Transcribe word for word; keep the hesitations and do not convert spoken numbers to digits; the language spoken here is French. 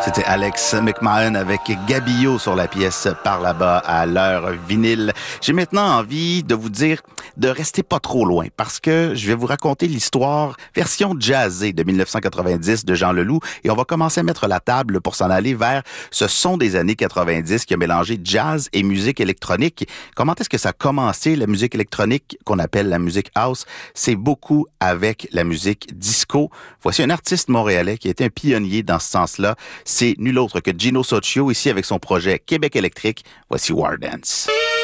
C'était Alex McMahon avec Gabillo sur la pièce Par là-bas à l'heure vinyle. J'ai maintenant envie de vous dire de rester pas trop loin parce que je vais vous raconter l'histoire version jazzée de dix-neuf cent quatre-vingt-dix de Jean Leloup et on va commencer à mettre la table pour s'en aller vers ce son des années quatre-vingt-dix qui a mélangé jazz et musique électronique. Comment est-ce que ça a commencé la musique électronique qu'on appelle la musique house? C'est beaucoup avec la musique disco. Voici un artiste montréalais qui a été un pionnier dans ce sens-là. C'est nul autre que Gino Soccio, ici avec son projet Québec électrique. Voici War Dance.